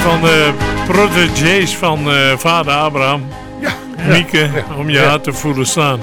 van de protégés van vader Abraham. Ja. Mieke, om je hart te voelen staan.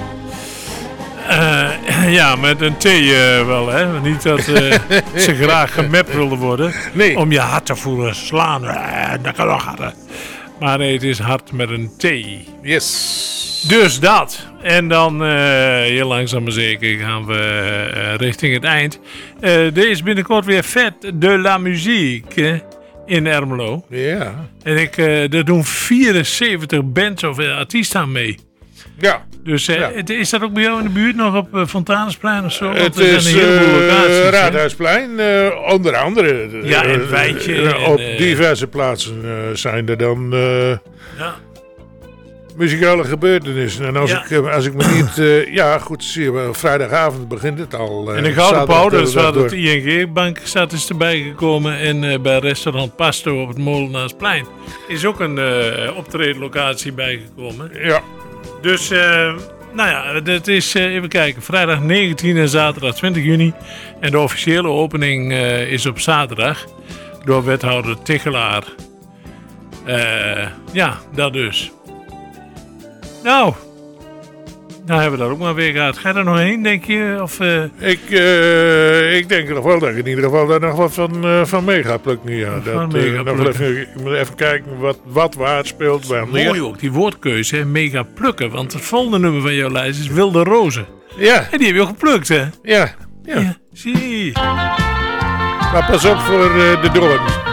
Ja, met een T wel, hè. Niet dat ze graag gemapt wilden worden. Nee. Om je hart te voelen slaan. Dat kan nog harder. Maar nee, het is hart met een T. Yes. Dus dat. En dan heel langzaam maar zeker gaan we richting het eind. Er is binnenkort weer Fête de la Musique in Ermelo. Ja. En er doen 74 bands of artiesten aan mee. Ja. Dus is dat ook bij jou in de buurt nog op Fontanesplein of zo? Het er is zijn een heleboel locaties, Raadhuisplein, onder andere. Ja, in Wijtje. Op diverse plaatsen zijn er dan muzikale gebeurtenissen. En als ik me niet... ja, goed, zie je, vrijdagavond begint het al. En de Gouden Pauw, dat is waar het ING-bank staat, is erbij gekomen. En bij restaurant Pasto op het Molenaarsplein is ook een optredenlocatie bijgekomen. Ja. Dus, nou ja, dat is, even kijken, vrijdag 19 en zaterdag 20 juni. En de officiële opening is op zaterdag door wethouder Tichelaar. Ja, dat dus. Nou hebben we dat ook maar weer gehad. Ga je er nog heen, denk je? Of, Ik denk nog wel dat ik in ieder geval daar nog wat van mee ga plukken. Ja. Ik moet even kijken wat waar speelt. Mooi ook, die woordkeuze, hè? Mega plukken. Want het volgende nummer van jouw lijst is Wilde Rozen. Ja. En die heb je ook geplukt, hè? Ja. Ja. Zie. Maar pas op voor de doorn.